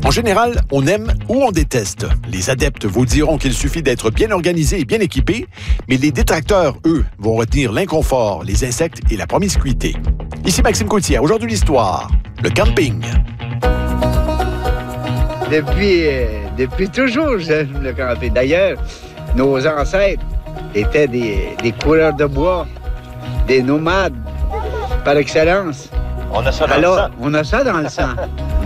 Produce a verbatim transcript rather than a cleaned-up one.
En général, on aime ou on déteste. Les adeptes vous diront qu'il suffit d'être bien organisé et bien équipé, mais les détracteurs, eux, vont retenir l'inconfort, les insectes et la promiscuité. Ici Maxime Coutier, aujourd'hui l'histoire, le camping. Depuis, euh, depuis toujours, j'aime le camping. D'ailleurs, nos ancêtres étaient des, des coureurs de bois, des nomades par excellence. On a ça dans Alors, le sang. on a ça dans le sang.